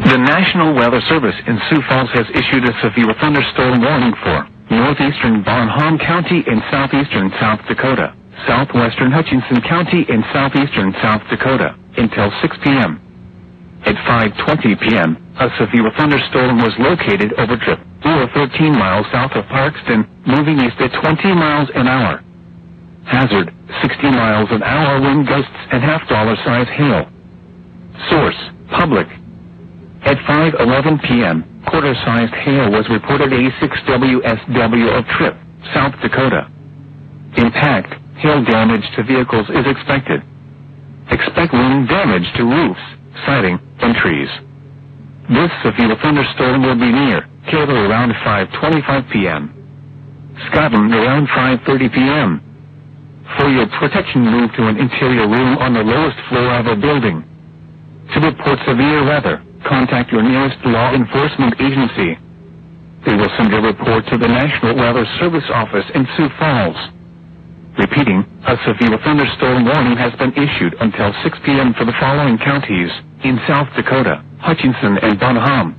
The National Weather Service in Sioux Falls has issued a severe thunderstorm warning for northeastern Bonham County in southeastern South Dakota, southwestern Hutchinson County in southeastern South Dakota, until 6 p.m. At 5:20 p.m., a severe thunderstorm was located over Trip, or 13 miles south of Parkston, moving east at 20 miles an hour. Hazard, 60 miles an hour wind gusts and half-dollar-size hail. Source, public. At 5:11 p.m., quarter-sized hail was reported at 6 WSW of Trip, South Dakota. Impact, hail damage to vehicles is expected. Expect wind damage to roofs, siding, and trees. This severe thunderstorm will be near Taylor around 5:25 p.m. Scotland around 5:30 p.m. For your protection, move to an interior room on the lowest floor of a building. To report severe weather, contact your nearest law enforcement agency. They will send a report to the National Weather Service office in Sioux Falls. Repeating, a severe thunderstorm warning has been issued until 6 p.m. for the following counties in South Dakota, Hutchinson and Bonham.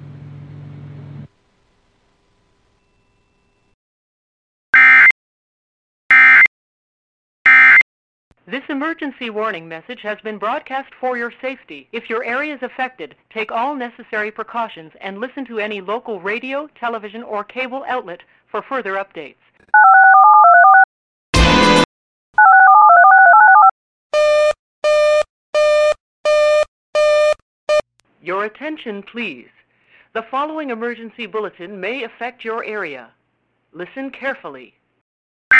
This emergency warning message has been broadcast for your safety. If your area is affected, take all necessary precautions and listen to any local radio, television, or cable outlet for further updates. Your attention, please. The following emergency bulletin may affect your area. Listen carefully.